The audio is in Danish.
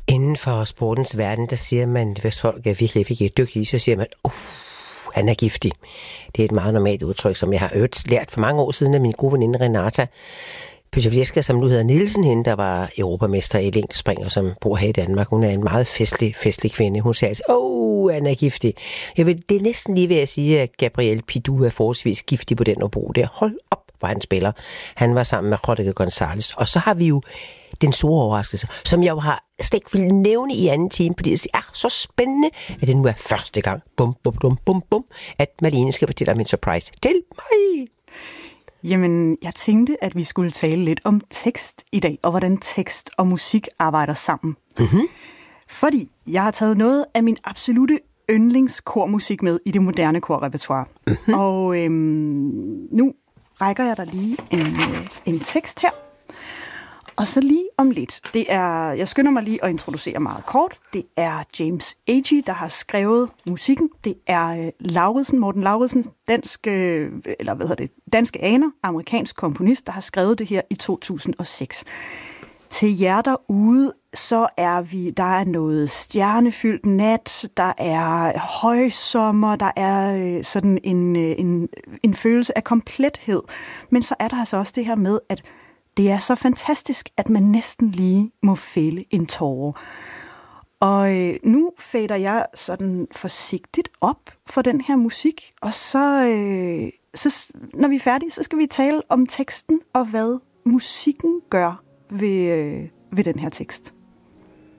Inden for sportens verden, der siger man, hvis folk er virkelig dygtige, så siger man, han er giftig. Det er et meget normalt udtryk, som jeg har lært for mange år siden af min gode veninde Renata Pytavieska, som nu hedder Nielsen, hende, der var europamester i længdespring, og som bor her i Danmark. Hun er en meget festlig kvinde. Hun siger altså, han er giftig. Det er næsten lige ved at sige, at Gabriel Pidou er forholdsvis giftig på den obo der. Hold op, hvor han spiller. Han var sammen med Rodrigo González. Og så har vi jo den store overraskelse, som jeg jo har slet ikke vil nævne i anden time, fordi det er så spændende, at det nu er første gang, at Malene skal fortælle om en surprise til mig. Jamen, jeg tænkte, at vi skulle tale lidt om tekst i dag, og hvordan tekst og musik arbejder sammen. Mm-hmm. Fordi jeg har taget noget af min absolute yndlingskormusik med i det moderne korrepertoire. Mm-hmm. Og nu rækker jeg dig lige en tekst her. Og så lige om lidt, jeg skynder mig lige at introducere meget kort. Det er James Agee, der har skrevet musikken. Det er Morten Lauridsen, danske aner, amerikansk komponist, der har skrevet det her i 2006. Til jer derude, så der er noget stjernefyldt nat, der er højsommer, der er sådan en følelse af komplethed. Men så er der altså også det her med, at det er så fantastisk, at man næsten lige må fælde en tåre. Og nu fader jeg sådan forsigtigt op for den her musik, og så når vi er færdige, så skal vi tale om teksten og hvad musikken gør ved den her tekst.